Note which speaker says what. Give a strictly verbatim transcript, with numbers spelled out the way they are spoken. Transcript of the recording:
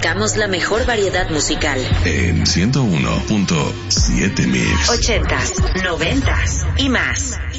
Speaker 1: abarcamos la mejor variedad musical.
Speaker 2: En ciento uno punto siete Mix.
Speaker 1: Ochentas, noventas y más.